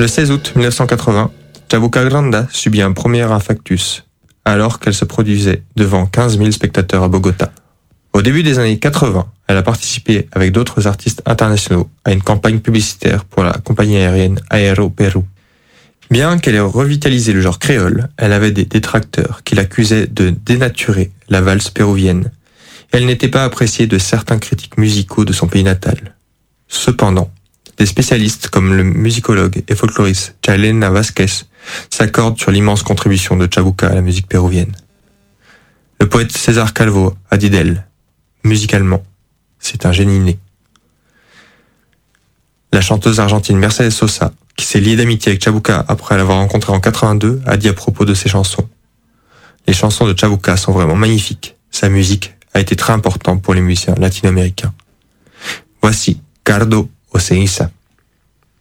Le 16 août 1980, Chabuca Granda subit un premier infarctus alors qu'elle se produisait devant 15 000 spectateurs à Bogota. Au début des années 80, elle a participé avec d'autres artistes internationaux à une campagne publicitaire pour la compagnie aérienne Aéropérou. Bien qu'elle ait revitalisé le genre créole, elle avait des détracteurs qui l'accusaient de dénaturer la valse péruvienne. Elle n'était pas appréciée de certains critiques musicaux de son pays natal. Cependant, des spécialistes comme le musicologue et folkloriste Chalena Vázquez s'accordent sur l'immense contribution de Chabuca à la musique péruvienne. Le poète César Calvo a dit d'elle, musicalement, c'est un génie né. La chanteuse argentine Mercedes Sosa, qui s'est liée d'amitié avec Chabuca après l'avoir rencontré en 82, a dit à propos de ses chansons. Les chansons de Chabuca sont vraiment magnifiques. Sa musique a été très importante pour les musiciens latino-américains. Voici Cardo Oceisa.